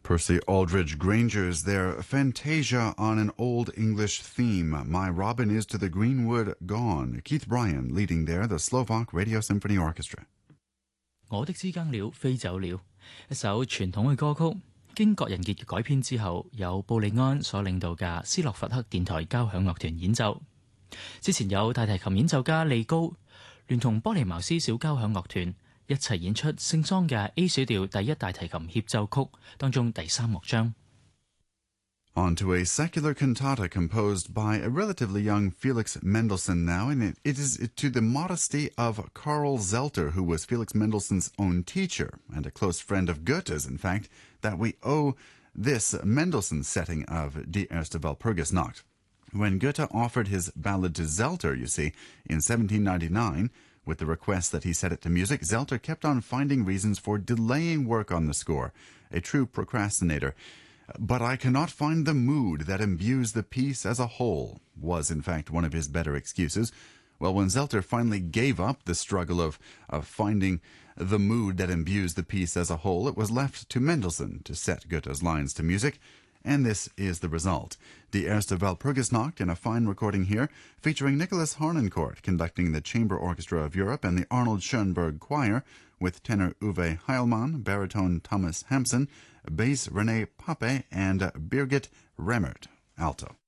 Percy Aldridge Granger's their Fantasia on an Old English theme. My Robin is to the Greenwood Gone. Keith Bryan leading there the Slovak Radio Symphony Orchestra. 我的知更鳥飛走了，一首傳統嘅歌曲，經郭仁傑改編之後，由布利安所領導嘅斯洛伐克電台交響樂團演奏。之前有大提琴演奏家利高聯同波利茅斯小交響樂團一齊演出聖桑嘅 A 小調第一大提琴協奏曲當中第三樂章。 On to a secular cantata composed by a relatively young Felix Mendelssohn now, and it is to the modesty of Karl Zelter, who was Felix Mendelssohn's own teacher and a close friend of Goethe's, in fact, that we owe this Mendelssohn setting of Die erste Walpurgisnacht. When Goethe offered his ballad to Zelter, you see, in 1799, with the request that he set it to music, Zelter kept on finding reasons for delaying work on the score, a true procrastinator. But I cannot find the mood that imbues the piece as a whole, was in fact one of his better excuses. Well, when Zelter finally gave up the struggle of finding the mood that imbues the piece as a whole, it was left to Mendelssohn to set Goethe's lines to music. And this is the result. Die erste Walpurgisnacht in a fine recording here, featuring Nicholas Harnoncourt conducting the Chamber Orchestra of Europe and the Arnold Schoenberg Choir, with tenor Uwe Heilmann, baritone Thomas Hampson, bass René Pape, and Birgit Remmert, alto.